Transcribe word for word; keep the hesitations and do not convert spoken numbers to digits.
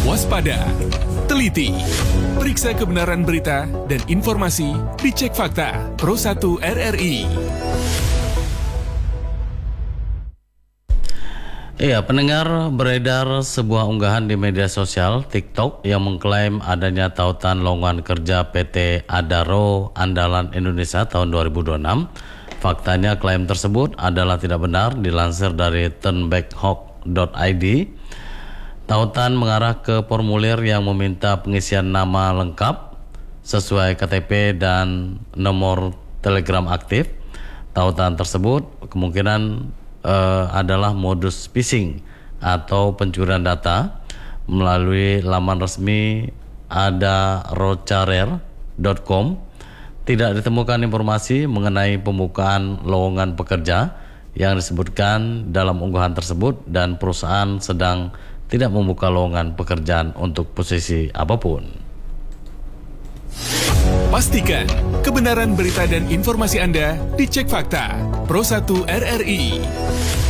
Waspada, teliti, periksa kebenaran berita dan informasi dicek fakta Pro satu R R I. Iya, pendengar, beredar sebuah unggahan di media sosial TikTok yang mengklaim adanya tautan lowongan kerja P T Adaro Andalan Indonesia tahun dua ribu dua puluh enam. Faktanya klaim tersebut adalah tidak benar, dilansir dari turnbackhawk dot I D. Tautan mengarah ke formulir yang meminta pengisian nama lengkap sesuai K T P dan nomor telegram aktif. Tautan tersebut kemungkinan uh, adalah modus phishing atau pencurian data melalui laman resmi adarocarer dot com. Tidak ditemukan informasi mengenai pembukaan lowongan pekerja yang disebutkan dalam unggahan tersebut, dan perusahaan sedang tidak membuka lowongan pekerjaan untuk posisi apapun. Pastikan kebenaran berita dan informasi Anda dicek fakta Pro satu R R I.